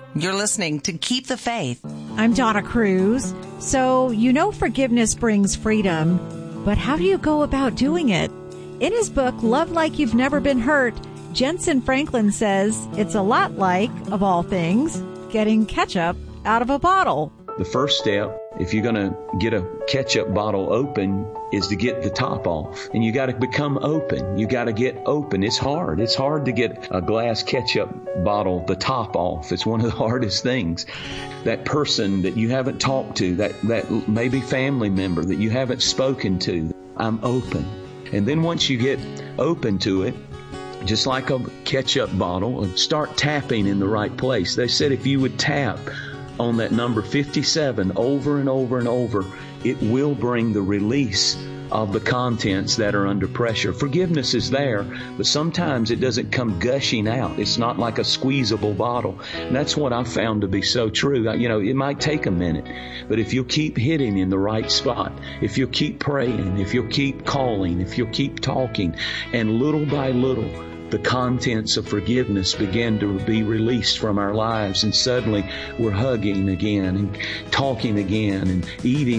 You're listening to Keep the Faith. I'm Donna Cruz. So, forgiveness brings freedom, but how do you go about doing it? In his book, Love Like You've Never Been Hurt, Jensen Franklin says it's a lot like, of all things, getting ketchup out of a bottle. The first step, if you're going to get a ketchup bottle open, is to get the top off. And you got to become open. You got to get open. It's hard. It's hard to get a glass ketchup bottle, the top off. It's one of the hardest things. That person that you haven't talked to, that maybe family member that you haven't spoken to, I'm open. And then once you get open to it, just like a ketchup bottle, start tapping in the right place. They said if you would tap on that number 57 over and over and over, it will bring the release of the contents that are under pressure. Forgiveness is there, but sometimes it doesn't come gushing out. It's not like a squeezable bottle. And that's what I found to be so true. It might take a minute, but if you'll keep hitting in the right spot, if you'll keep praying, if you'll keep calling, if you'll keep talking, and little by little, the contents of forgiveness begin to be released from our lives, and suddenly we're hugging again and talking again and eating